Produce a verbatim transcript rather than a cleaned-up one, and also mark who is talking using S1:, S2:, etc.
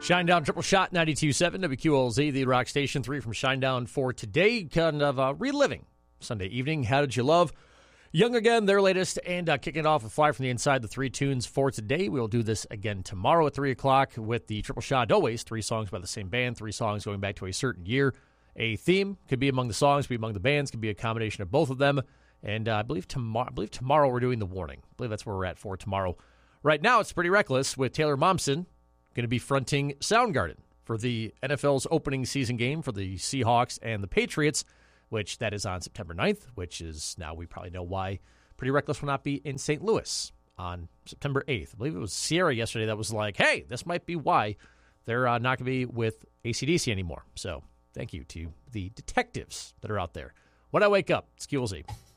S1: Shinedown Triple Shot ninety-two point seven W Q L Z, the rock station. Three from Shinedown for today. Kind of uh, reliving Sunday evening. How did you love? Young Again, their latest, and uh, kicking it off with Fly from the Inside, the three tunes for today. We'll do this again tomorrow at three o'clock with the Triple Shot. Always three songs by the same band, three songs going back to a certain year. A theme could be among the songs, could be among the bands, could be a combination of both of them. And uh, I believe tomorrow, I believe tomorrow we're doing the Warning. I believe that's where we're at for tomorrow. Right now, it's Pretty Reckless with Taylor Momsen going to be fronting Soundgarden for the N F L's opening season game for the Seahawks and the Patriots, which that is on September ninth, which is now we probably know why Pretty Reckless will not be in Saint Louis on September eighth. I believe it was Sierra yesterday that was like, hey, this might be why they're uh, not going to be with A C D C anymore. So thank you to the detectives that are out there. When I wake up, it's Q L Z.